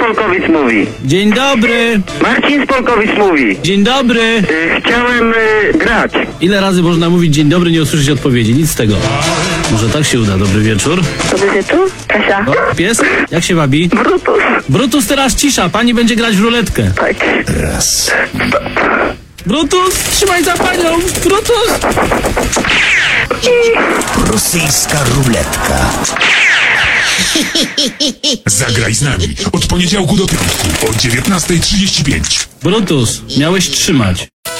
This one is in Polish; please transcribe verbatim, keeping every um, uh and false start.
Polkowic mówi. Dzień dobry. Marcin z Polkowic mówi. Dzień dobry. Y, chciałem y, grać. Ile razy można mówić dzień dobry, nie usłyszeć odpowiedzi? Nic z tego. Może tak się uda. Dobry wieczór. Dobry wieczór, Kasia. O, pies? Jak się wabi? Brutus. Brutus, teraz cisza. Pani będzie grać w ruletkę. Tak. Raz. Brutus, trzymaj za panią. Brutus. Rosyjska ruletka. Zagraj z nami od poniedziałku do piątku o dziewiętnastej trzydzieści pięć. Brutus, miałeś trzymać.